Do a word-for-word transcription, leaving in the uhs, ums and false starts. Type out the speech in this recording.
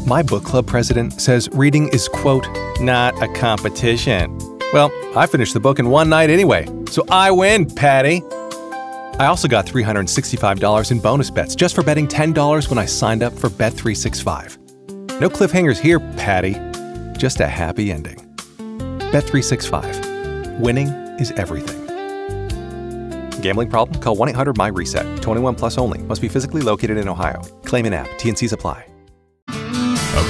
My book club president says reading is, quote, not a competition. Well, I finished the book in one night anyway, so I win, Patty. I also got three hundred sixty-five dollars in bonus bets just for betting ten dollars when I signed up for Bet three sixty-five. No cliffhangers here, Patty. Just a happy ending. Bet three sixty-five. Winning is everything. Gambling problem? Call one eight hundred M Y RESET. twenty-one plus only. Must be physically located in Ohio. Claim in app. T and Cs apply.